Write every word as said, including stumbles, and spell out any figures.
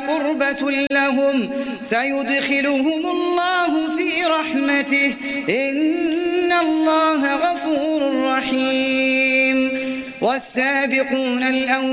قربة لهم سيدخلهم الله في رحمته إن الله غفور رحيم. والسابقون الأولون